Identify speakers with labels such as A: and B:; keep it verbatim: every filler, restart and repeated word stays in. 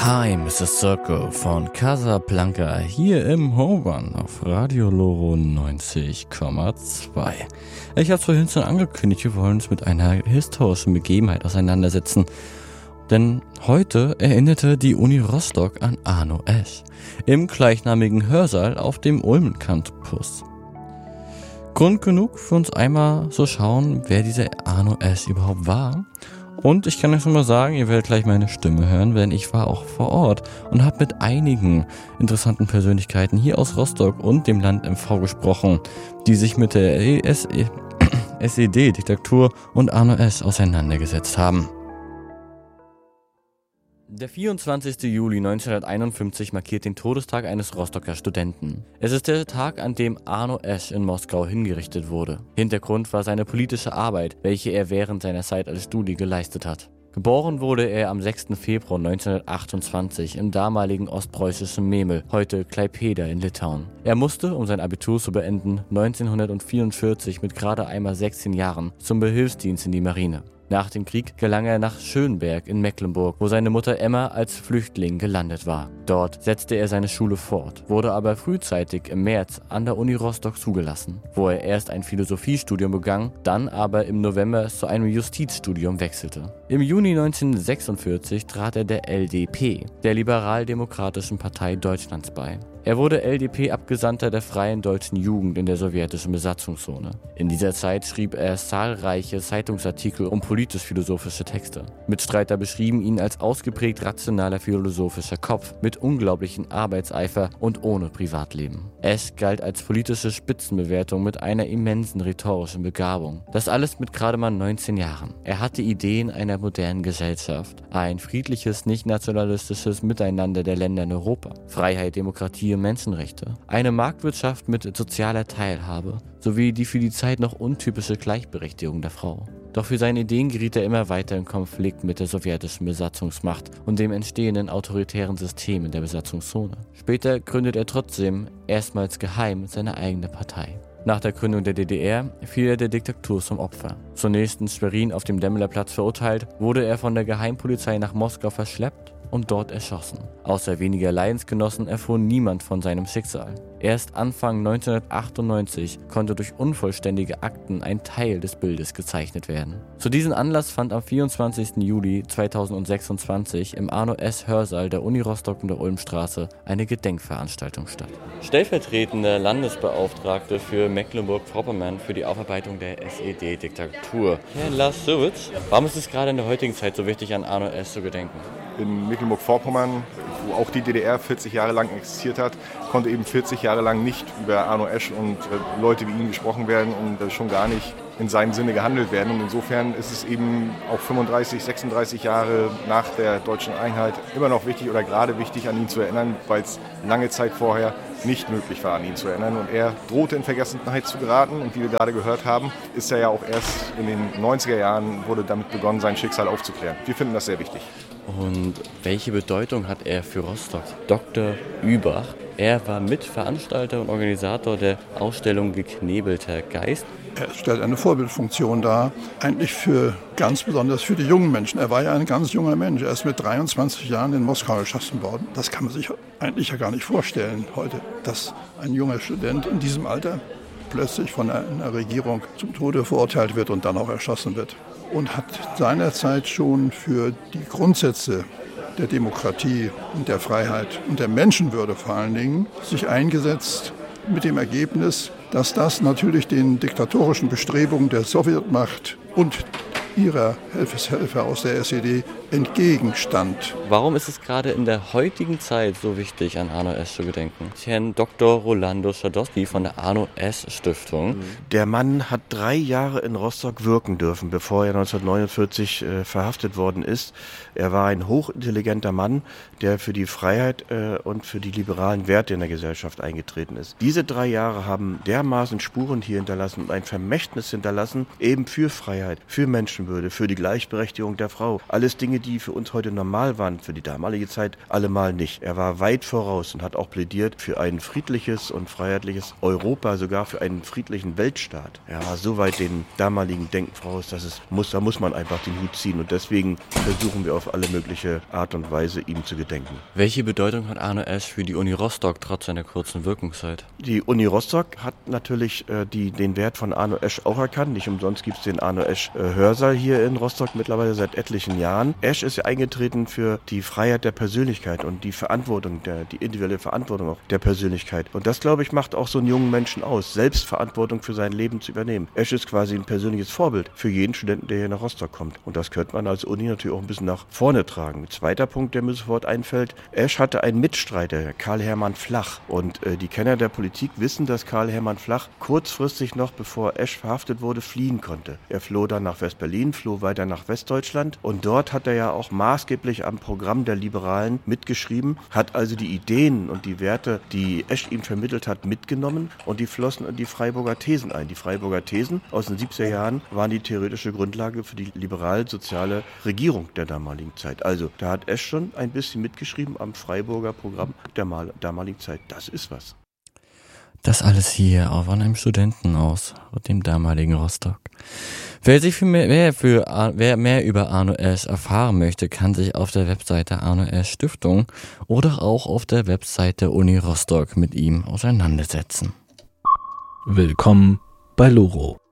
A: Hi, Missus Circle von Casablanca hier im Home Run auf Radio Loro neunzig Komma zwei. Ich habe es vorhin schon angekündigt, wir wollen uns mit einer historischen Begebenheit auseinandersetzen. Denn heute erinnerte die Uni Rostock an Arno Esch im gleichnamigen Hörsaal auf dem Ulmen Campus. Grund genug für uns einmal so schauen, wer dieser Arno Esch überhaupt war. Und ich kann euch schon mal sagen, ihr werdet gleich meine Stimme hören, denn ich war auch vor Ort und habe mit einigen interessanten Persönlichkeiten hier aus Rostock und dem Land M V gesprochen, die sich mit der S E D-Diktatur und Arno Esch auseinandergesetzt haben. Der vierundzwanzigste Juli neunzehnhunderteinundfünfzig markiert den Todestag eines Rostocker Studenten. Es ist der Tag, an dem Arno Esch in Moskau hingerichtet wurde. Hintergrund war seine politische Arbeit, welche er während seiner Zeit als Studi geleistet hat. Geboren wurde er am sechsten Februar neunzehnhundertachtundzwanzig im damaligen ostpreußischen Memel, heute Klaipėda in Litauen. Er musste, um sein Abitur zu beenden, neunzehnhundertvierundvierzig mit gerade einmal sechzehn Jahren zum Behilfsdienst in die Marine. Nach dem Krieg gelang er nach Schönberg in Mecklenburg, wo seine Mutter Emma als Flüchtling gelandet war. Dort setzte er seine Schule fort, wurde aber frühzeitig im März an der Uni Rostock zugelassen, wo er erst ein Philosophiestudium begann, dann aber im November zu einem Justizstudium wechselte. Im Juni neunzehnhundertsechsundvierzig trat er der L D P, der Liberaldemokratischen Partei Deutschlands, bei. Er wurde L D P-Abgesandter der Freien Deutschen Jugend in der sowjetischen Besatzungszone. In dieser Zeit schrieb er zahlreiche Zeitungsartikel und politisch-philosophische Texte. Mitstreiter beschrieben ihn als ausgeprägt rationaler philosophischer Kopf mit unglaublichem Arbeitseifer und ohne Privatleben. Esch galt als politische Spitzenbewertung mit einer immensen rhetorischen Begabung. Das alles mit gerade mal neunzehn Jahren. Er hatte Ideen einer modernen Gesellschaft, ein friedliches, nicht-nationalistisches Miteinander der Länder in Europa, Freiheit, Demokratie und Menschenrechte, eine Marktwirtschaft mit sozialer Teilhabe sowie die für die Zeit noch untypische Gleichberechtigung der Frau. Doch für seine Ideen geriet er immer weiter in Konflikt mit der sowjetischen Besatzungsmacht und dem entstehenden autoritären System in der Besatzungszone. Später gründet er trotzdem erstmals geheim seine eigene Partei. Nach der Gründung der D D R fiel er der Diktatur zum Opfer. Zunächst in Schwerin auf dem Demmlerplatz verurteilt, wurde er von der Geheimpolizei nach Moskau verschleppt und dort erschossen. Außer weniger Leidensgenossen erfuhr niemand von seinem Schicksal. Erst Anfang neunzehnhundertachtundneunzig konnte durch unvollständige Akten ein Teil des Bildes gezeichnet werden. Zu diesem Anlass fand am vierundzwanzigsten Juli zweitausendsechsundzwanzig im Arno Esch Hörsaal der Uni Rostock in der Ulmstraße eine Gedenkveranstaltung statt. Stellvertretender Landesbeauftragte für Mecklenburg-Vorpommern für die Aufarbeitung der S E D-Diktatur, Herr Lars Sowitz. Warum ist es gerade in der heutigen Zeit so wichtig, an Arno Esch zu gedenken?
B: In Mecklenburg-Vorpommern, wo auch die D D R vierzig Jahre lang existiert hat, konnte eben vierzig Jahre lang nicht über Arno Esch und äh, Leute wie ihn gesprochen werden und äh, schon gar nicht in seinem Sinne gehandelt werden. Und insofern ist es eben auch fünfunddreißig, sechsunddreißig Jahre nach der deutschen Einheit immer noch wichtig oder gerade wichtig, an ihn zu erinnern, weil es lange Zeit vorher nicht möglich war, an ihn zu erinnern. Und er drohte in Vergessenheit zu geraten. Und wie wir gerade gehört haben, ist er ja auch erst in den neunziger Jahren wurde damit begonnen, sein Schicksal aufzuklären. Wir finden das sehr wichtig.
A: Und welche Bedeutung hat er für Rostock? Doktor Übach. Er war Mitveranstalter und Organisator der Ausstellung Geknebelter Geist.
C: Er stellt eine Vorbildfunktion dar, eigentlich für ganz besonders für die jungen Menschen. Er war ja ein ganz junger Mensch. Er ist mit dreiundzwanzig Jahren in Moskau erschossen worden. Das kann man sich eigentlich ja gar nicht vorstellen heute, dass ein junger Student in diesem Alter plötzlich von einer Regierung zum Tode verurteilt wird und dann auch erschossen wird. Und hat seinerzeit schon für die Grundsätze der Demokratie und der Freiheit und der Menschenwürde vor allen Dingen sich eingesetzt, mit dem Ergebnis, dass das natürlich den diktatorischen Bestrebungen der Sowjetmacht und ihrer Helfershelfer aus der S E D entgegenstand.
A: Warum ist es gerade in der heutigen Zeit so wichtig, an Arno Esch zu gedenken? Herrn Doktor Rolando Schadowski von der Arno Esch Stiftung.
D: Der Mann hat drei Jahre in Rostock wirken dürfen, bevor er neunzehnhundertneunundvierzig äh, verhaftet worden ist. Er war ein hochintelligenter Mann, der für die Freiheit äh, und für die liberalen Werte in der Gesellschaft eingetreten ist. Diese drei Jahre haben dermaßen Spuren hier hinterlassen und ein Vermächtnis hinterlassen, eben für Freiheit, für Menschenwürde. kämpfen würde, für die Gleichberechtigung der Frau. Alles Dinge, die für uns heute normal waren, für die damalige Zeit allemal nicht. Er war weit voraus und hat auch plädiert für ein friedliches und freiheitliches Europa, sogar für einen friedlichen Weltstaat. Er war so weit den damaligen Denken voraus, dass es muss, da muss man einfach den Hut ziehen. Und deswegen versuchen wir auf alle mögliche Art und Weise, ihm zu gedenken.
A: Welche Bedeutung hat Arno Esch für die Uni Rostock trotz seiner kurzen Wirkungszeit?
D: Die Uni Rostock hat natürlich äh, die, den Wert von Arno Esch auch erkannt. Nicht umsonst gibt es den Arno Esch äh, Hörsaal hier in Rostock mittlerweile seit etlichen Jahren. Esch ist ja eingetreten für die Freiheit der Persönlichkeit und die Verantwortung, der, die individuelle Verantwortung auch der Persönlichkeit. Und das, glaube ich, macht auch so einen jungen Menschen aus, Selbstverantwortung für sein Leben zu übernehmen. Esch ist quasi ein persönliches Vorbild für jeden Studenten, der hier nach Rostock kommt. Und das könnte man als Uni natürlich auch ein bisschen nach vorne tragen. Ein zweiter Punkt, der mir sofort einfällt: Esch hatte einen Mitstreiter, Karl Hermann Flach. Und äh, die Kenner der Politik wissen, dass Karl Hermann Flach kurzfristig noch, bevor Esch verhaftet wurde, fliehen konnte. Er floh dann nach West-Berlin, floh weiter nach Westdeutschland und dort hat er ja auch maßgeblich am Programm der Liberalen mitgeschrieben, hat also die Ideen und die Werte, die Esch ihm vermittelt hat, mitgenommen und die flossen in die Freiburger Thesen ein. Die Freiburger Thesen aus den siebziger Jahren waren die theoretische Grundlage für die liberal-soziale Regierung der damaligen Zeit. Also da hat Esch schon ein bisschen mitgeschrieben am Freiburger Programm der mal, damaligen Zeit. Das ist was.
A: Das alles hier auch von einem Studenten aus dem damaligen Rostock. Wer sich für mehr, wer für, wer mehr über Arno Esch erfahren möchte, kann sich auf der Webseite Arno Esch Stiftung oder auch auf der Webseite Uni Rostock mit ihm auseinandersetzen.
E: Willkommen bei Loro.